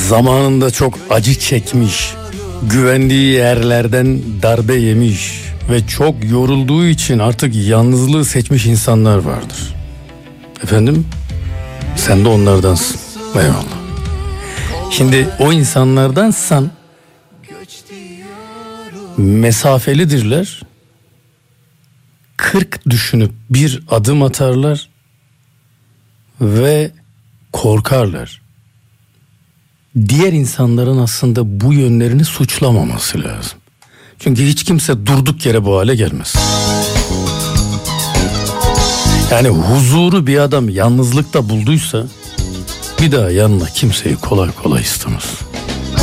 Zamanında çok acı çekmiş, güvendiği yerlerden darbe yemiş ve çok yorulduğu için artık yalnızlığı seçmiş insanlar vardır. Efendim, sen de onlardansın. Eyvallah. Şimdi o insanlardansan mesafelidirler. 40 düşünüp bir adım atarlar ve korkarlar. Diğer insanların aslında bu yönlerini suçlamaması lazım. Çünkü hiç kimse durduk yere bu hale gelmez. Yani huzuru bir adam yalnızlıkta bulduysa bir daha yanına kimseyi kolay kolay istemez.